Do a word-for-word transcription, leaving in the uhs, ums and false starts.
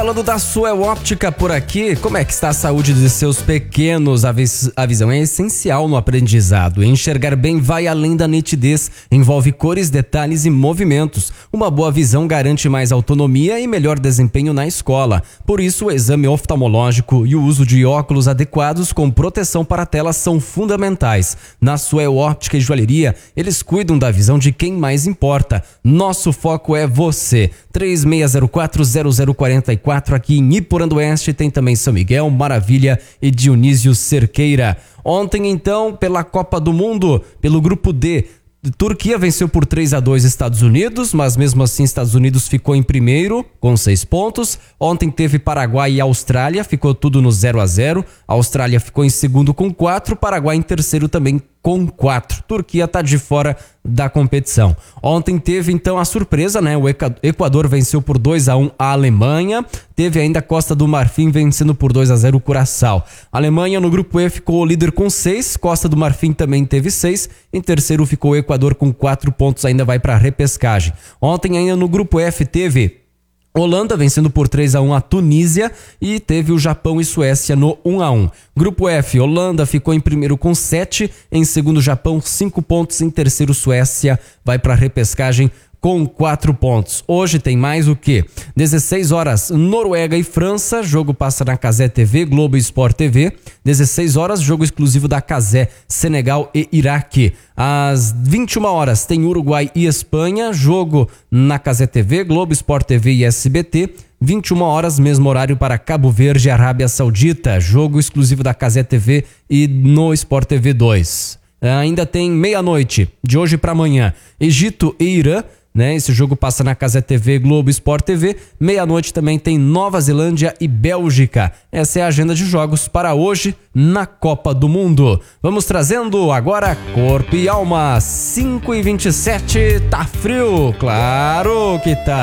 Falando da Suel Óptica por aqui, como é que está a saúde de seus pequenos? A, vis- a visão é essencial no aprendizado. Enxergar bem vai além da nitidez, envolve cores, detalhes e movimentos. Uma boa visão garante mais autonomia e melhor desempenho na escola. Por isso, o exame oftalmológico e o uso de óculos adequados com proteção para a tela são fundamentais. Na Suel Óptica e Joalheria, eles cuidam da visão de quem mais importa. Nosso foco é você. três seis zero quatro zero zero quatro quatro aqui em Iporã Oeste, tem também São Miguel, Maravilha e Dionísio Cerqueira. Ontem, então, pela Copa do Mundo, pelo grupo D, Turquia venceu por três a dois Estados Unidos, mas mesmo assim Estados Unidos ficou em primeiro com seis pontos. Ontem teve Paraguai e Austrália, ficou tudo no zero a zero. A Austrália ficou em segundo com quatro, Paraguai em terceiro também com quatro. Turquia está de fora da competição. Ontem teve então a surpresa, né? O Equador venceu por dois a um a Alemanha. Teve ainda a Costa do Marfim vencendo por dois a zero o Curaçao. A Alemanha no grupo E ficou líder com seis, Costa do Marfim também teve seis. Em terceiro ficou o Equador com quatro pontos, ainda vai para a repescagem. Ontem ainda no grupo F teve Holanda vencendo por três a um a Tunísia e teve o Japão e Suécia no um a um. Grupo F, Holanda ficou em primeiro com sete, em segundo Japão cinco pontos, em terceiro Suécia vai para a repescagem com quatro pontos. Hoje tem mais o que? dezesseis horas, Noruega e França, jogo passa na Cazé T V, Globo Sport T V. dezesseis horas, jogo exclusivo da Cazé, Senegal e Iraque. Às vinte e uma horas tem Uruguai e Espanha, jogo na Cazé T V, Globo Sport T V e S B T. vinte e uma horas, mesmo horário para Cabo Verde e Arábia Saudita, jogo exclusivo da Cazé T V e no Sport T V dois. Ainda tem meia-noite, de hoje para amanhã, Egito e Irã. Né? Esse jogo passa na Cazé T V, Globo Sport T V. Meia-noite também tem Nova Zelândia e Bélgica. Essa é a agenda de jogos para hoje na Copa do Mundo. Vamos trazendo agora Corpo e Alma, cinco e vinte e sete. Tá frio? Claro que tá.